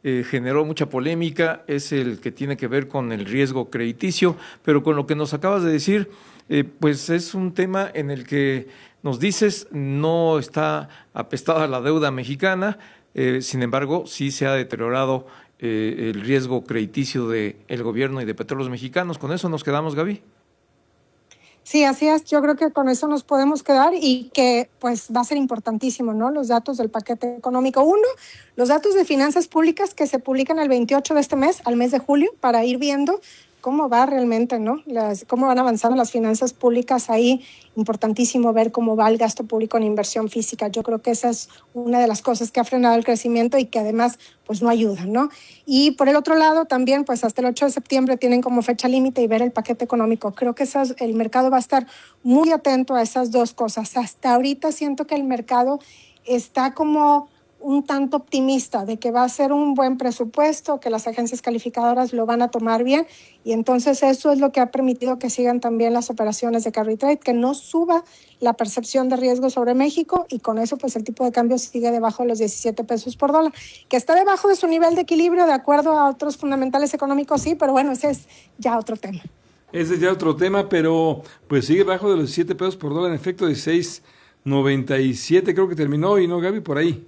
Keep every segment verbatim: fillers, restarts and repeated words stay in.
eh, generó mucha polémica, es el que tiene que ver con el riesgo crediticio, pero con lo que nos acabas de decir, eh, pues es un tema en el que nos dices no está apestada la deuda mexicana, eh, sin embargo sí se ha deteriorado eh, el riesgo crediticio del gobierno y de Petróleos Mexicanos. ¿Con eso nos quedamos, Gaby? Sí, así es. Yo creo que con eso nos podemos quedar y que pues va a ser importantísimo, ¿no? Los datos del paquete económico. Uno, los datos de finanzas públicas que se publican el veintiocho de este mes, al mes de julio, para ir viendo cómo va realmente, ¿no? Las, cómo van avanzando las finanzas públicas ahí. Importantísimo ver cómo va el gasto público en inversión física. Yo creo que esa es una de las cosas que ha frenado el crecimiento y que además pues no ayudan, ¿no? Y por el otro lado también pues hasta el ocho de septiembre tienen como fecha límite y ver el paquete económico. Creo que esas, el mercado va a estar muy atento a esas dos cosas. Hasta ahorita siento que el mercado está como un tanto optimista de que va a ser un buen presupuesto, que las agencias calificadoras lo van a tomar bien y entonces eso es lo que ha permitido que sigan también las operaciones de carry trade, que no suba la percepción de riesgo sobre México y con eso pues el tipo de cambio sigue debajo de los diecisiete pesos por dólar, que está debajo de su nivel de equilibrio de acuerdo a otros fundamentales económicos, sí, pero bueno, ese es ya otro tema. Ese es ya otro tema, pero pues sigue bajo de los diecisiete pesos por dólar, en efecto de seis noventa y siete creo que terminó hoy, ¿no, Gaby? Por ahí.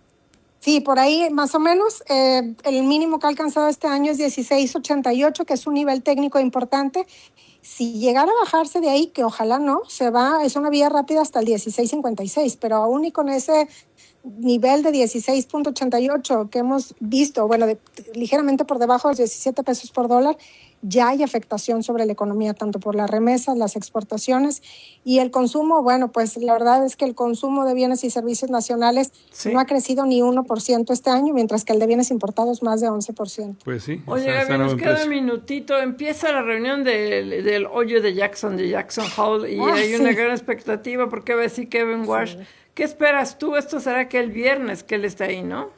Sí, por ahí más o menos. Eh, el mínimo que ha alcanzado este año es dieciséis ochenta y ocho, que es un nivel técnico importante. Si llegara a bajarse de ahí, que ojalá no, se va, es una vía rápida hasta el dieciséis cincuenta y seis, pero aún y con ese nivel de dieciséis ochenta y ocho que hemos visto, bueno, de, ligeramente por debajo de los diecisiete pesos por dólar, ya hay afectación sobre la economía, tanto por las remesas, las exportaciones y el consumo. Bueno, pues la verdad es que el consumo de bienes y servicios nacionales sí. no ha crecido ni uno por ciento este año, mientras que el de bienes importados más de once por ciento. Pues sí. Oye, Gaby, nos queda precio. un minutito. Empieza la reunión del, del hoyo de Jackson, de Jackson Hole, y ah, hay sí. una gran expectativa porque va a decir Kevin Warsh. Sí. ¿Qué esperas tú? Esto será que el viernes que él esté ahí, ¿no?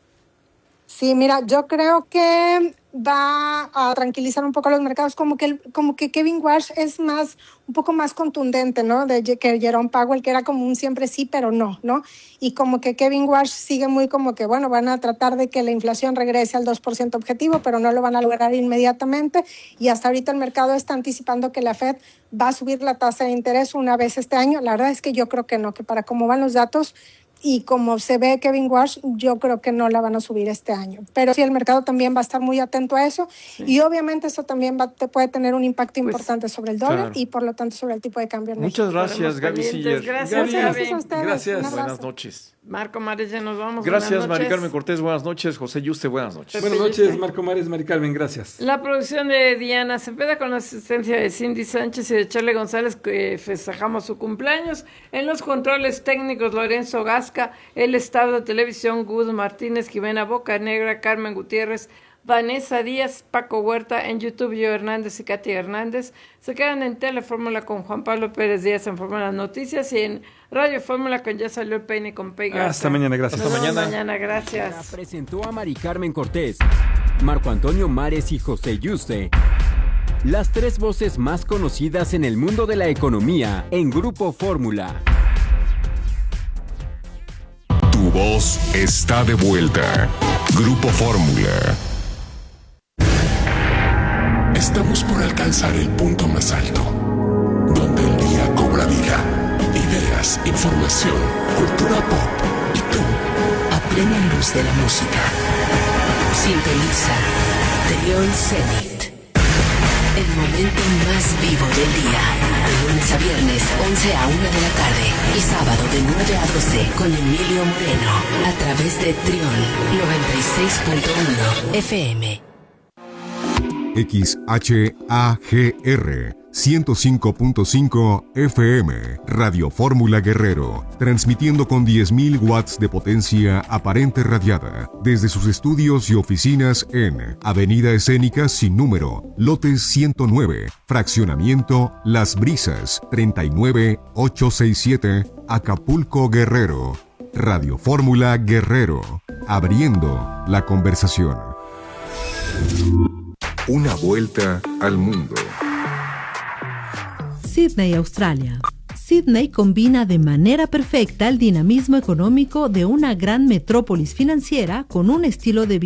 Sí, mira, yo creo que va a tranquilizar un poco a los mercados, como que el, como que Kevin Warsh es más, un poco más contundente, ¿no? De que Jerome Powell, que era como un siempre sí, pero no, ¿no? Y como que Kevin Warsh sigue muy como que, bueno, van a tratar de que la inflación regrese al dos por ciento objetivo, pero no lo van a lograr inmediatamente. Y hasta ahorita el mercado está anticipando que la Fed va a subir la tasa de interés una vez este año. La verdad es que yo creo que no, que para cómo van los datos y como se ve Kevin Warsh, yo creo que no la van a subir este año. Pero sí, el mercado también va a estar muy atento a eso sí. y obviamente eso también va, te puede tener un impacto pues, importante sobre el dólar claro. y por lo tanto sobre el tipo de cambio en Muchas México. gracias, Gaby Siller. Gracias, Gaby. Gracias a ustedes. Gracias. Buenas noches. Marco Mares, ya nos vamos. Gracias, Mari Carmen Cortés, buenas noches. José Yuste, buenas noches. Buenas noches, Marco Mares, Mari Carmen, gracias. La producción de Diana Cepeda con la asistencia de Cindy Sánchez y de Charlie González, que festejamos su cumpleaños. En los controles técnicos, Lorenzo Gasca, el estado de televisión, Gus Martínez, Jimena Bocanegra, Carmen Gutiérrez, Vanessa Díaz, Paco Huerta, en YouTube, Yo Hernández y Katy Hernández. Se quedan en Telefórmula con Juan Pablo Pérez Díaz en Fórmula Noticias y en Radio Fórmula con Ya Salió el Peine con Pega. Hasta mañana, gracias. Hasta mañana. mañana, gracias. La presentó a Mari Carmen Cortés, Marco Antonio Mares y José Yuste. Las tres voces más conocidas en el mundo de la economía en Grupo Fórmula. Tu voz está de vuelta. Grupo Fórmula. Estamos por alcanzar el punto más alto, donde el día cobra vida. Ideas, información, cultura pop y tú, a plena luz de la música. Sintoniza Trión Zenit. El momento más vivo del día. De lunes a viernes, once a una de la tarde. Y sábado de nueve a doce con Emilio Moreno. A través de Trión noventa y seis punto uno F M. X H A G R ciento cinco punto cinco F M, Radio Fórmula Guerrero, transmitiendo con diez mil watts de potencia aparente radiada, desde sus estudios y oficinas en Avenida Escénica Sin Número, Lotes ciento nueve, Fraccionamiento Las Brisas, treinta y nueve ochocientos sesenta y siete, Acapulco, Guerrero. Radio Fórmula Guerrero, abriendo la conversación. Una vuelta al mundo. Sydney, Australia. Sydney combina de manera perfecta el dinamismo económico de una gran metrópolis financiera con un estilo de vida